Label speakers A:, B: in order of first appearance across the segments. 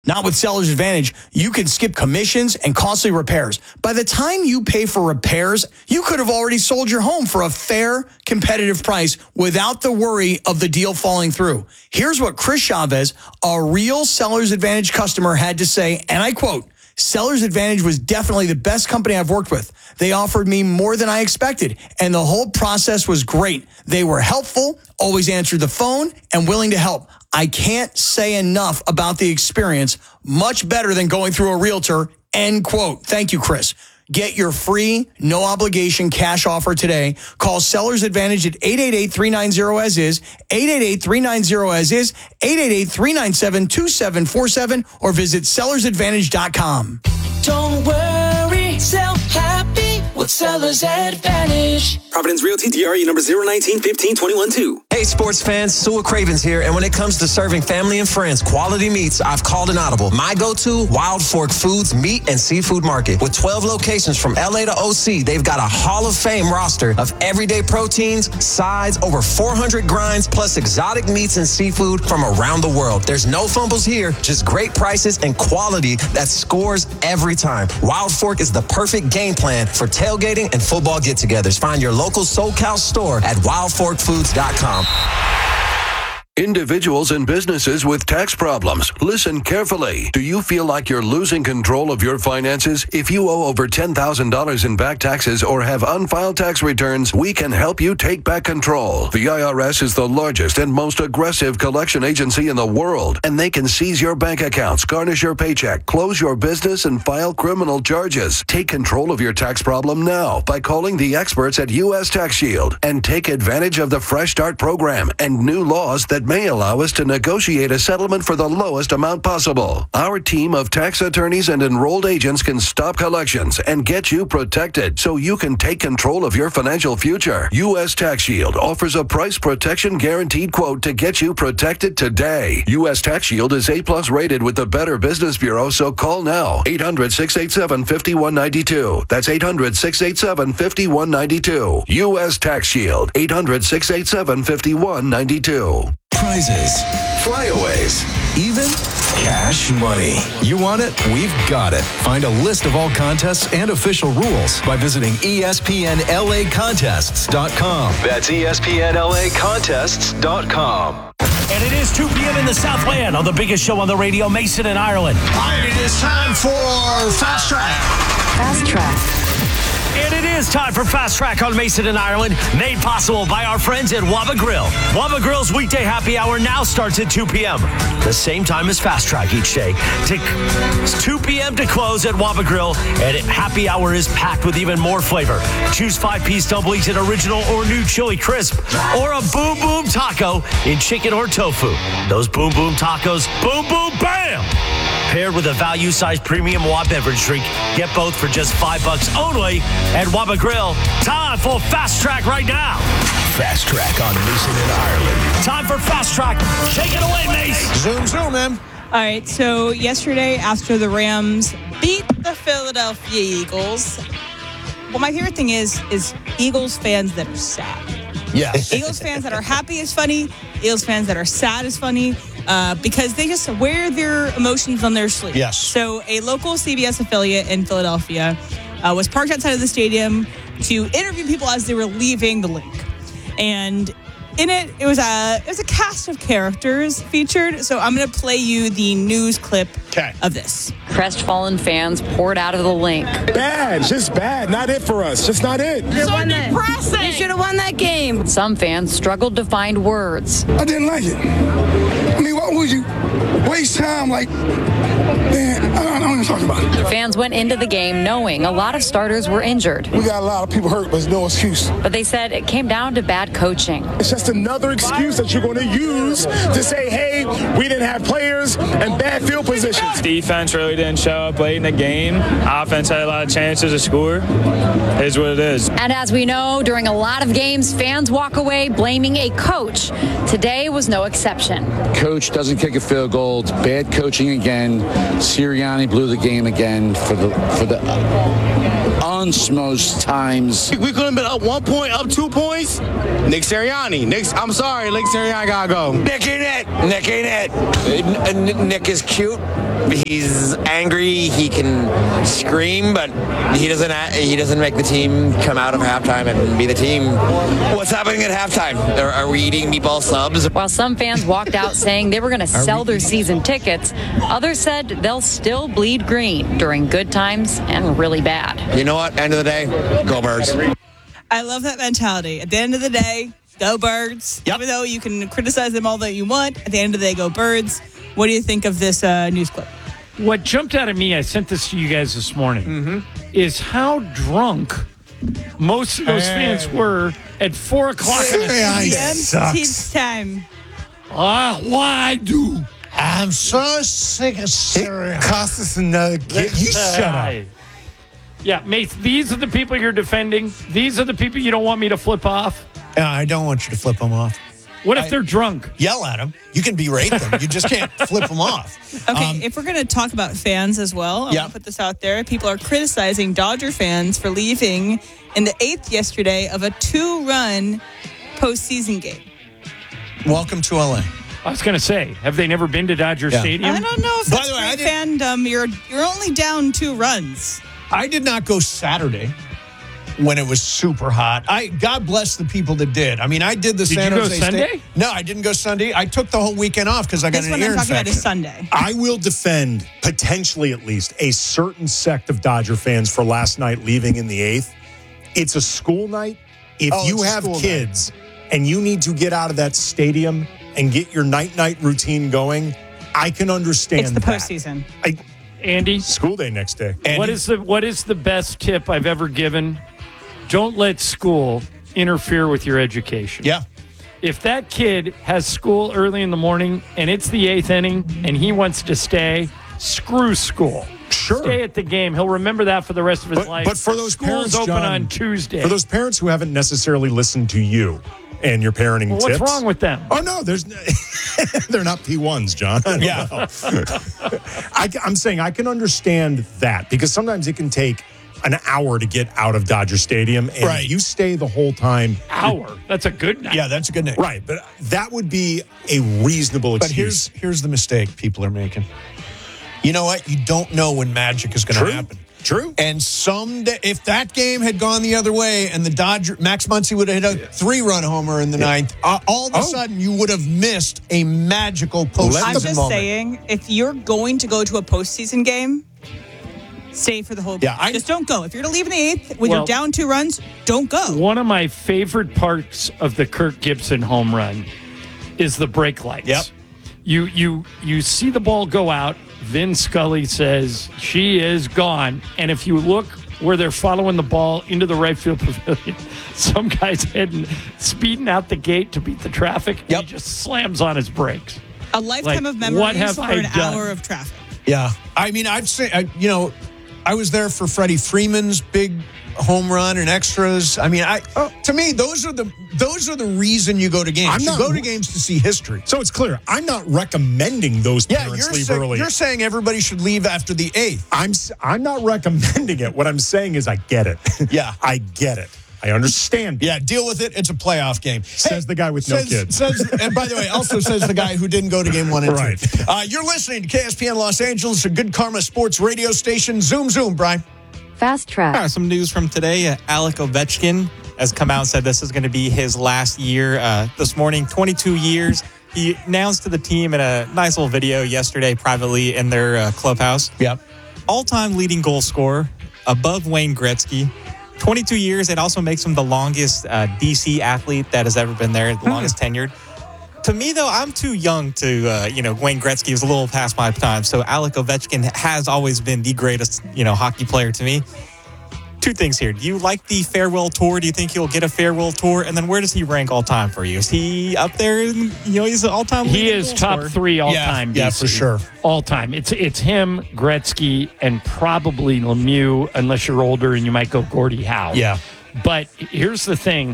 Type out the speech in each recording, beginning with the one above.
A: Not with Seller's Advantage. You can skip commissions and costly repairs. By the time you pay for repairs, you could have already sold your home for a fair, competitive price without the worry of the deal falling through. Here's what Chris Chavez, a real Seller's Advantage customer, had to say, and I quote, "Seller's Advantage was definitely the best company I've worked with. They offered me more than I expected, and the whole process was great. They were helpful, always answered the phone, and willing to help. I can't say enough about the experience. Much better than going through a realtor," end quote. Thank you, Chris. Get your free, no-obligation cash offer today. Call Seller's Advantage at 888-390-AS-IS, 888-390-AS-IS, 888-397-2747, or visit sellersadvantage.com.
B: Don't worry, sell happy with Seller's Advantage.
C: Providence Realty, DRE number 019-15-21-2.
D: Hey, sports fans, Sewell Cravens here, and when it comes to serving family and friends quality meats, I've called an audible. My go-to, Wild Fork Foods Meat and Seafood Market. With 12 locations from LA to OC, they've got a Hall of Fame roster of everyday proteins, sides, over 400 grinds, plus exotic meats and seafood from around the world. There's no fumbles here, just great prices and quality that scores every time. Wild Fork is the perfect game plan for tailgating and football get-togethers. Find your local SoCal store at wildforkfoods.com.
E: Individuals and businesses with tax problems, listen carefully. Do you feel like you're losing control of your finances? If you owe over $10,000 in back taxes or have unfiled tax returns, we can help you take back control. The IRS is the largest and most aggressive collection agency in the world, and they can seize your bank accounts, garnish your paycheck, close your business, and file criminal charges. Take control of your tax problem now by calling the experts at U.S. Tax Shield and take advantage of the Fresh Start program and new laws that may allow us to negotiate a settlement for the lowest amount possible. Our team of tax attorneys and enrolled agents can stop collections and get you protected so you can take control of your financial future. U.S. Tax Shield offers a price protection guaranteed quote to get you protected today. U.S. Tax Shield is A+ rated with the Better Business Bureau, so call now. 800-687-5192. That's 800-687-5192. U.S. Tax Shield. 800-687-5192.
F: Prizes, flyaways, even cash money. You want it? We've got it. Find a list of all contests and official rules by visiting ESPNLAcontests.com. That's ESPNLAcontests.com.
G: And it is 2 p.m. in the Southland on the biggest show on the radio, Mason and Ireland.
A: And it is time for Fast Track.
H: Fast Track.
G: And it is time for Fast Track on Mason and Ireland, made possible by our friends at Waba Grill. Waba Grill's weekday happy hour now starts at 2 p.m., the same time as Fast Track each day. It's 2 p.m. to close at Waba Grill, and happy hour is packed with even more flavor. Choose 5-piece dumplings in original or new chili crisp, or a Boom Boom Taco in chicken or tofu. Those Boom Boom Tacos, boom, boom, bam! Paired with a value-sized premium Waba beverage drink. Get both for just $5 only at Waba Grill. Time for Fast Track right now.
F: Fast Track on Mason and Ireland.
G: Time for Fast Track. Shake it away, Mace.
A: Zoom, man.
I: All right, so yesterday after the Rams beat the Philadelphia Eagles, well, my favorite thing is Eagles fans that are sad.
A: Yes.
I: Eagles fans that are happy is funny. Eagles fans that are sad is funny. Because they just wear their emotions on their sleeve.
A: Yes.
I: So a local CBS affiliate in Philadelphia was parked outside of the stadium to interview people as they were leaving the link. And in it was a cast of characters featured. So I'm going to play you the news clip of this.
H: Crestfallen fans poured out of the link.
J: Bad, just bad. Not it for us. Just not it.
H: So depressing. You should have won that game. Some fans struggled to find words.
J: I didn't like it. I mean, what would you waste time like, man, I don't even talk about it.
H: Fans went into the game knowing a lot of starters were injured.
J: We got a lot of people hurt, but there's no excuse.
H: But they said it came down to bad coaching.
J: It's just another excuse that you're going to use to say, hey, we didn't have players and bad field positions.
K: Defense really didn't show up late in the game. Offense had a lot of chances to score. It is what it is.
H: And as we know, during a lot of games, fans walk away blaming a coach. Today was no exception.
J: Coach
L: coach doesn't kick a field goal, it's bad coaching again. Sirianni blew the game again for the most times.
M: We could have been up 1 point, up 2 points. Nick Sirianni. I'm sorry, Nick Sirianni gotta go.
N: Nick ain't it. Nick is cute. He's angry. He can scream, but he doesn't make the team come out of halftime and be the team. What's happening at halftime? Are we eating meatball subs?
H: While some fans walked out saying they were going to sell their season tickets, others said they'll still bleed green during good times and really bad.
N: You know what? End of the day, go Birds.
I: I love that mentality. At the end of the day, go Birds. Even though you can criticize them all that you want, at the end of the day, go Birds. What do you think of this news clip?
O: What jumped out at me, I sent this to you guys this morning, is how drunk most of those fans were at 4 o'clock in the
I: Team's time.
O: Why do?
P: I'm so sick of Syria. It cost us another game.
O: You shut up. Yeah, Mace, these are the people you're defending. These are the people you don't want me to flip off.
A: I don't want you to flip them off.
O: What if they're drunk?
A: Yell at them. You can berate them. You just can't flip them off.
I: Okay, if we're going to talk about fans as well, I'm going to put this out there. People are criticizing Dodger fans for leaving in the 8th yesterday of a 2-run postseason game.
A: Welcome to LA.
O: I was going to say, have they never been to Dodger Stadium?
I: I don't know if that's great fandom. You're only down 2 runs.
A: I did not go Saturday when it was super hot. God bless the people that did. I mean, I did the San Jose
O: Sunday?
A: State. No, I didn't go Sunday. I took the whole weekend off because I got an ear infection.
I: This one I'm talking about is Sunday.
P: I will defend, potentially at least, a certain sect of Dodger fans for last night leaving in the 8th. It's a school night. If you have kids and you need to get out of that stadium and get your night routine going, I can understand
I: It's the postseason.
O: Andy?
P: School day next day.
O: What is the best tip I've ever given? Don't let school interfere with your education.
A: Yeah.
O: If that kid has school early in the morning and it's the 8th inning and he wants to stay, screw school.
P: Sure.
O: Stay at the game. He'll remember that for the rest of his life.
P: But for those parents,
O: open
P: John,
O: on Tuesday.
P: For those parents who haven't necessarily listened to you and your parenting tips.
O: What's wrong with them?
P: Oh, no, they're not P1s, John.
A: Yeah.
P: I'm saying I can understand that because sometimes it can take an hour to get out of Dodger Stadium, and you stay the whole time.
O: Hour? That's a good night.
A: Yeah, that's a good night.
P: Right, but that would be a reasonable excuse.
A: But here's the mistake people are making. You know what? You don't know when magic is going to happen.
P: True.
A: And someday, if that game had gone the other way and the Max Muncy would have hit a 3-run homer in the 9th, all of a sudden you would have missed a magical postseason moment.
I: I'm just saying, if you're going to go to a postseason game, stay for the whole game. Just don't go. If you're going to leave in the 8th when you're down 2 runs, don't go.
O: One of my favorite parts of the Kirk Gibson home run is the brake lights.
A: Yep.
O: You see the ball go out. Vin Scully says she is gone. And if you look where they're following the ball into the right field pavilion, some guy's speeding out the gate to beat the traffic. And he just slams on his brakes.
I: A lifetime of memories for an hour of traffic.
A: Yeah. I mean, I've seen, I was there for Freddie Freeman's big home run and extras. I mean, to me, those are the reason you go to games. You go to games to see history.
P: So it's clear. I'm not recommending those parents leave early.
A: You're saying everybody should leave after the 8th.
P: I'm not recommending it. What I'm saying is I get it.
A: Yeah.
P: I get it. I understand.
A: Yeah, deal with it. It's a playoff game.
P: Says the guy with no kids.
A: And by the way, also says the guy who didn't go to game 1 and 2.
P: Right.
A: You're listening to KSPN Los Angeles, a Good Karma Sports radio station. Zoom, Brian.
Q: Fast track.
R: Some news from today. Alec Ovechkin has come out and said this is going to be his last year. This morning, 22 years. He announced to the team in a nice little video yesterday privately in their clubhouse.
A: Yep.
R: All-time leading goal scorer, above Wayne Gretzky. 22 years. It also makes him the longest DC athlete that has ever been there, the longest tenured. To me, though, I'm too young to, Wayne Gretzky was a little past my time. So Alec Ovechkin has always been the greatest, hockey player to me. 2 things here. Do you like the farewell tour? Do you think he'll get a farewell tour? And then where does he rank all time for you? Is he up there? He's an all-time leader.
O: He is top 3 all time.
A: Yeah, for sure.
O: All time. It's him, Gretzky, and probably Lemieux, unless you're older and you might go Gordie Howe.
A: Yeah.
O: But here's the thing.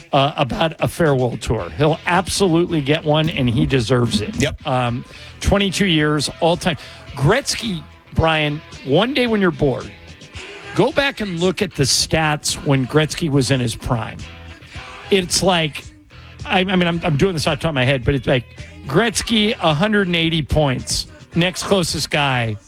O: about a farewell tour. He'll absolutely get one, and he deserves it.
A: Yep.
O: 22 years, all time. Gretzky, Brian, one day when you're bored, go back and look at the stats when Gretzky was in his prime. It's like, I'm doing this off the top of my head, but it's like Gretzky, 180 points. Next closest guy,